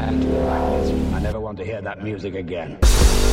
I never want to hear that music again.